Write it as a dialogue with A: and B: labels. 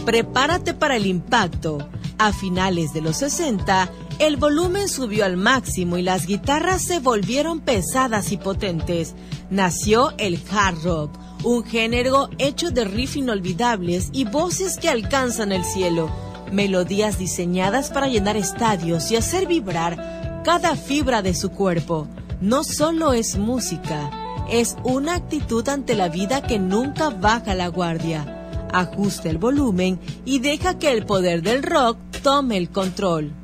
A: Prepárate para el impacto. A finales de los 60, el volumen subió al máximo y las guitarras se volvieron pesadas y potentes. Nació el hard rock, un género hecho de riffs inolvidables y voces que alcanzan el cielo. Melodías diseñadas para llenar estadios y hacer vibrar cada fibra de su cuerpo. No solo es música, es una actitud ante la vida que nunca baja la guardia. Ajusta el volumen y deja que el poder del rock tome el control.